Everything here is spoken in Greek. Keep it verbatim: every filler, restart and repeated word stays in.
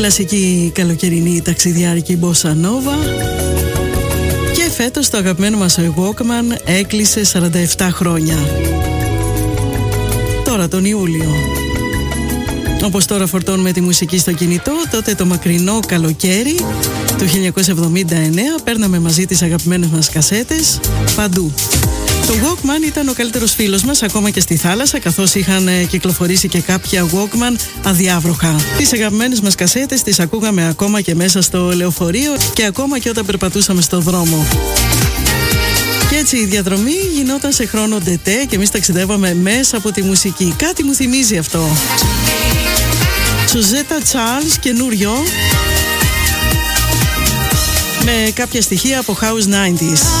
κλασική καλοκαιρινή ταξιδιάρικη Bossa Nova. Και φέτος το αγαπημένο μας Walkman έκλεισε σαράντα επτά χρόνια. Τώρα τον Ιούλιο. Όπως τώρα φορτώνουμε τη μουσική στο κινητό, τότε το μακρινό καλοκαίρι του χίλια εννιακόσια εβδομήντα εννέα παίρναμε μαζί τις αγαπημένες μας κασέτες παντού. Το Walkman ήταν ο καλύτερος φίλος μας ακόμα και στη θάλασσα, καθώς είχαν κυκλοφορήσει και κάποια Walkman αδιάβροχα. Τις αγαπημένες μας κασέτες τις ακούγαμε ακόμα και μέσα στο λεωφορείο και ακόμα και όταν περπατούσαμε στο δρόμο. Και έτσι η διαδρομή γινόταν σε χρόνο ντετέ και εμείς ταξιδεύαμε μέσα από τη μουσική. Κάτι μου θυμίζει αυτό. Σουζέτα Τσάρλς, καινούριο, με κάποια στοιχεία από House ενενήντα.